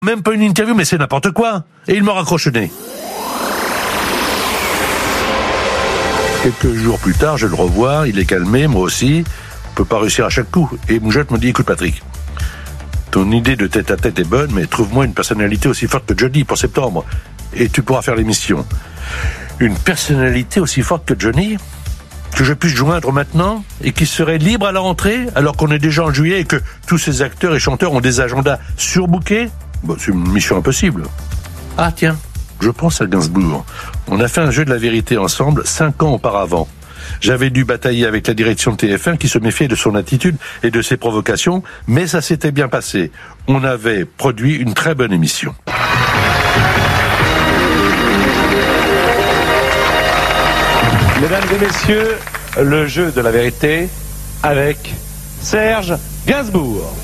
Même pas une interview, mais c'est n'importe quoi. Et il m'a raccroché le nez. Quelques jours plus tard, je le revois, il est calmé, moi aussi. On peut pas réussir à chaque coup. Et Moujotte me dit, écoute Patrick, ton idée de tête à tête est bonne, mais trouve-moi une personnalité aussi forte que Johnny pour septembre. Et tu pourras faire l'émission. Une personnalité aussi forte que Johnny, que je puisse joindre maintenant et qui serait libre à la rentrée, alors qu'on est déjà en juillet et que tous ces acteurs et chanteurs ont des agendas surbookés. Bon, c'est une mission impossible. Ah tiens, je pense à Gainsbourg. On a fait un jeu de la vérité ensemble 5 ans auparavant. J'avais dû batailler avec la direction de TF1 qui se méfiait de son attitude et de ses provocations, mais ça s'était bien passé. On avait produit une très bonne émission. Mesdames et messieurs, le jeu de la vérité avec Serge Gainsbourg.